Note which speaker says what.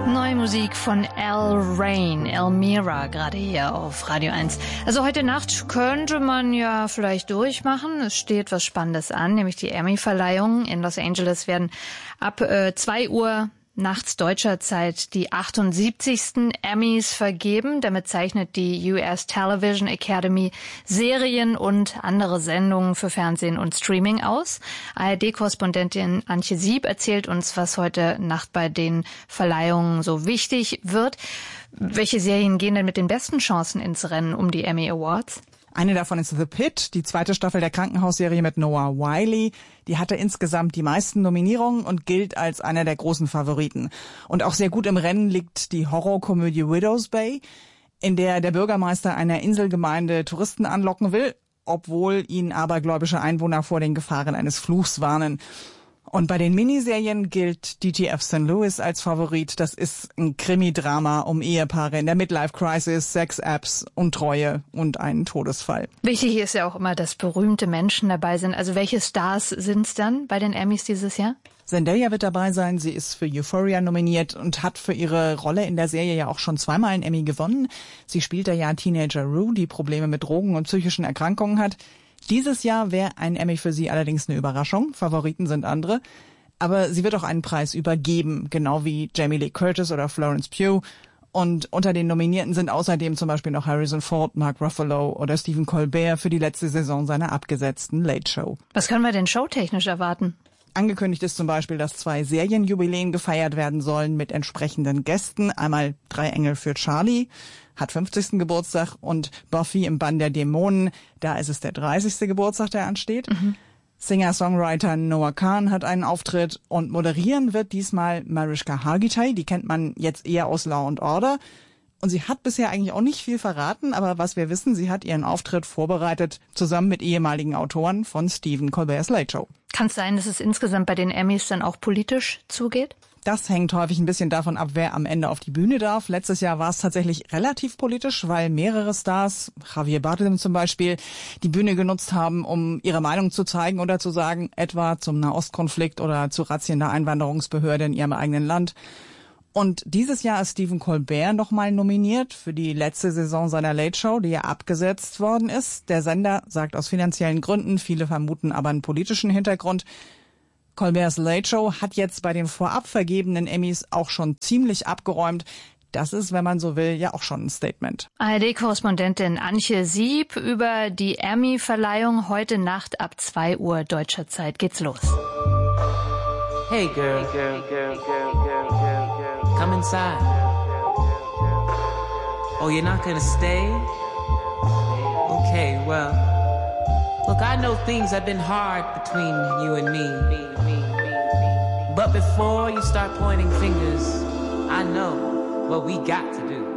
Speaker 1: Neue Musik von Al Rain, Elmira, gerade hier auf Radio 1. Also heute Nacht könnte man ja vielleicht durchmachen. Es steht was Spannendes an, nämlich die Emmy-Verleihung. In Los Angeles werden ab 2 Uhr nachts deutscher Zeit die 78. Emmys vergeben. Damit zeichnet die US Television Academy Serien und andere Sendungen für Fernsehen und Streaming aus. ARD-Korrespondentin Antje Sieb erzählt uns, was heute Nacht bei den Verleihungen so wichtig wird. Welche Serien gehen denn mit den besten Chancen ins Rennen um die Emmy Awards?
Speaker 2: Eine davon ist The Pitt, die zweite Staffel der Krankenhausserie mit Noah Wyle. Die hatte insgesamt die meisten Nominierungen und gilt als einer der großen Favoriten. Und auch sehr gut im Rennen liegt die Horrorkomödie Widow's Bay, in der der Bürgermeister einer Inselgemeinde Touristen anlocken will, obwohl ihn abergläubische Einwohner vor den Gefahren eines Fluchs warnen. Und bei den Miniserien gilt DTF St. Louis als Favorit. Das ist ein Krimi-Drama um Ehepaare in der Midlife-Crisis, Sex-Apps, Untreue und einen Todesfall.
Speaker 1: Wichtig ist ja auch immer, dass berühmte Menschen dabei sind. Also welche Stars sind's dann bei den Emmys dieses Jahr?
Speaker 2: Zendaya wird dabei sein. Sie ist für Euphoria nominiert und hat für ihre Rolle in der Serie ja auch schon zweimal einen Emmy gewonnen. Sie spielt da ja Teenager Rue, die Probleme mit Drogen und psychischen Erkrankungen hat. Dieses Jahr wäre ein Emmy für sie allerdings eine Überraschung. Favoriten sind andere. Aber sie wird auch einen Preis übergeben, genau wie Jamie Lee Curtis oder Florence Pugh. Und unter den Nominierten sind außerdem zum Beispiel noch Harrison Ford, Mark Ruffalo oder Stephen Colbert für die letzte Saison seiner abgesetzten Late Show.
Speaker 1: Was können wir denn showtechnisch erwarten?
Speaker 2: Angekündigt ist zum Beispiel, dass 2 Serienjubiläen gefeiert werden sollen mit entsprechenden Gästen. Einmal 3 Engel für Charlie, hat 50. Geburtstag, und Buffy im Bann der Dämonen, da ist es der 30. Geburtstag, der ansteht. Singer-Songwriter Noah Kahn hat einen Auftritt und moderieren wird diesmal Mariska Hargitay. Die kennt man jetzt eher aus Law and Order. Und sie hat bisher eigentlich auch nicht viel verraten, aber was wir wissen, sie hat ihren Auftritt vorbereitet, zusammen mit ehemaligen Autoren von Stephen Colbert's Late Show.
Speaker 1: Kann es sein, dass es insgesamt bei den Emmys dann auch politisch zugeht?
Speaker 2: Das hängt häufig ein bisschen davon ab, wer am Ende auf die Bühne darf. Letztes Jahr war es tatsächlich relativ politisch, weil mehrere Stars, Javier Bardem zum Beispiel, die Bühne genutzt haben, um ihre Meinung zu zeigen oder zu sagen, etwa zum Nahostkonflikt oder zu Razzien der Einwanderungsbehörde in ihrem eigenen Land. Und dieses Jahr ist Stephen Colbert nochmal nominiert für die letzte Saison seiner Late Show, die ja abgesetzt worden ist. Der Sender sagt aus finanziellen Gründen, viele vermuten aber einen politischen Hintergrund. Colbert's Late Show hat jetzt bei den vorab vergebenen Emmys auch schon ziemlich abgeräumt. Das ist, wenn man so will, ja auch schon ein Statement.
Speaker 1: ARD-Korrespondentin Antje Sieb über die Emmy-Verleihung heute Nacht ab 2 Uhr deutscher Zeit geht's los.
Speaker 3: Hey girl, come inside. Oh, you're not gonna stay? Okay, well, look, I know things have been hard between you and me. But before you start pointing fingers, I know what we got to do.